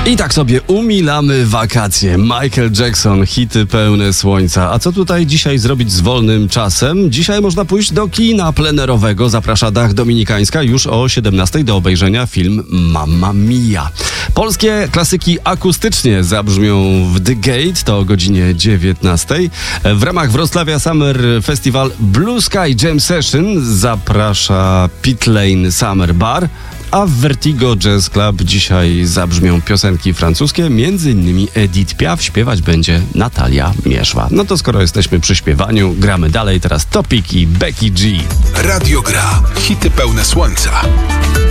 I tak sobie umilamy wakacje. Michael Jackson, hity pełne słońca. A co tutaj dzisiaj zrobić z wolnym czasem? Dzisiaj można pójść do kina plenerowego. Zaprasza Dach Dominikańska już o 17:00 do obejrzenia film Mamma Mia. Polskie klasyki akustycznie zabrzmią w The Gate, to o godzinie 19:00. W ramach Wrocławia Summer Festival Blue Sky Jam Session zaprasza Pit Lane Summer Bar. A w Vertigo Jazz Club dzisiaj zabrzmią piosenki francuskie, m.in. Edith Piaf, śpiewać będzie Natalia Mierzwa. No to skoro jesteśmy przy śpiewaniu, gramy dalej. Teraz Topic i Becky G. Radio Gra. Hity pełne słońca.